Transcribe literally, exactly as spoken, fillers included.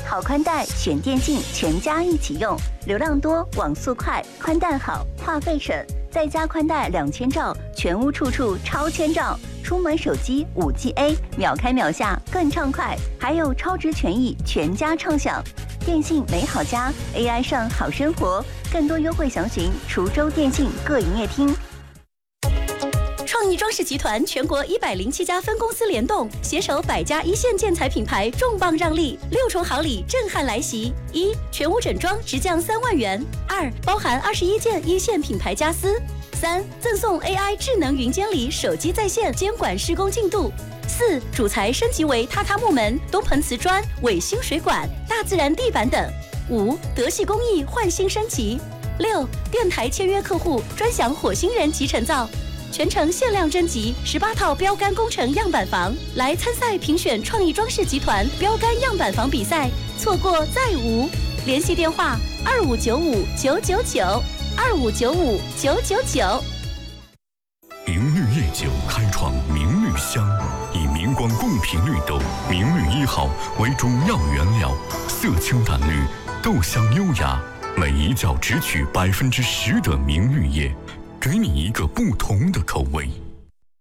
好宽带选电信，全家一起用，流量多，网速快，宽带好，话费省，再加宽带两千兆，全屋处处超千兆。出门手机 五 G A， 秒开秒下更畅快，还有超值权益，全家畅享。电信美好家 ，A I 上好生活，更多优惠详询滁州电信各营业厅。 创意装饰集团全国一百零七家分公司联动，携手百家一线建材品牌，重磅让利，六重好礼震撼来袭：一、全屋整装直降三万元；二、包含二十一件一线品牌家私；三、赠送 A I 智能云监理，手机在线监管施工进度；四、主材升级为榻榻木门、东盆瓷砖、伟星水管、大自然地板等；五、德系工艺焕新升级；六、电台签约客户专享火星人集成灶。全程限量征集十八套标杆工程样板房，来参赛评选创意装饰集团标杆样板房比赛，错过再无。联系电话二五九五九九九二五九五九九九。 明绿夜酒开创明绿香，以明光共频绿豆明绿一号为主要原料，色清淡绿，豆香优雅，每一窖只取百分之十的明绿叶，给你一个不同的口味。